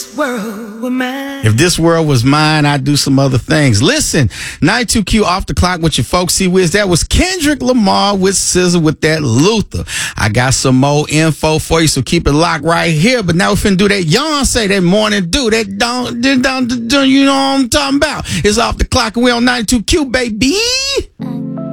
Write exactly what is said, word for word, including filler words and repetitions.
world were mine. If this world was mine, I'd do some other things. Listen, ninety-two Q off the clock with your folks. See Wiz. That was Kendrick Lamar with S Z A with that Luther. I got some more info for you, so keep it locked right here. But now we're finna do that Beyonce, that morning do that don't, don't, don't, you know what I'm talking about. It's off the clock and we on ninety-two Q, baby.